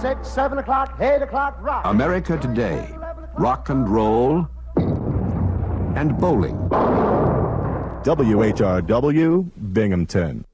6, 7 o'clock, 8 o'clock, rock. America Today, rock and roll, and bowling. WHRW, Binghamton.